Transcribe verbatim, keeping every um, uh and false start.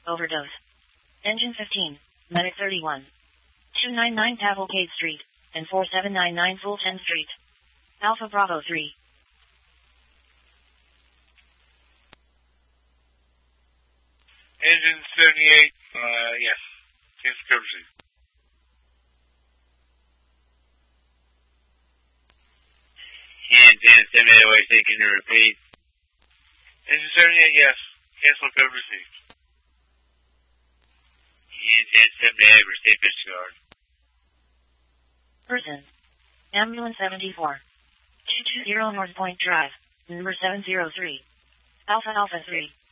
overdose. Engine fifteen, Medic thirty-one. two ninety-nine Cavalcade Street, and four seven nine nine Fulton Street. Alpha Bravo three. Engine seventy-eight, uh, yes. Cancel coverage. Engine seventy-eight, wait, can you repeat? Engine seventy-eight, yes. Cancel code received. Engine seventy-eight, received disregard. Person. Ambulance seventy-four. two two zero North Point Drive, number seven zero three. Alpha Alpha three.